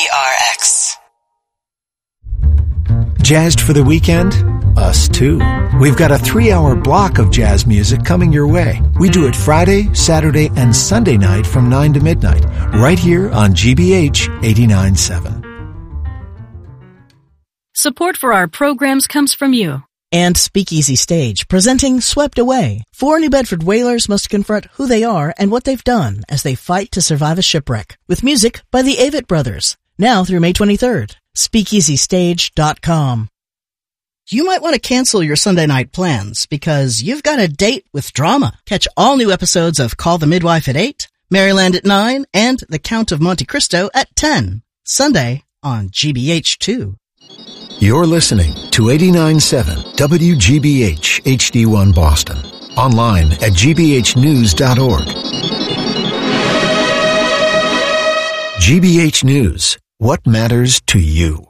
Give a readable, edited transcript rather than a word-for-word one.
KPRX. Jazzed for the weekend? Us too. We've got a 3-hour block of jazz music coming your way. We do it Friday, Saturday, and Sunday night from 9 to midnight, right here on GBH 89.7. Support for our programs comes from you. And Speakeasy Stage, presenting Swept Away. 4 New Bedford whalers must confront who they are and what they've done as they fight to survive a shipwreck. With music by the Avett Brothers. Now through May 23rd. SpeakeasyStage.com. You might want to cancel your Sunday night plans because you've got a date with drama. Catch all new episodes of Call the Midwife at 8, Maryland at 9, and The Count of Monte Cristo at 10. Sunday on GBH2. You're listening to 89.7 WGBH HD1 Boston. Online at gbhnews.org. GBH News. What matters to you?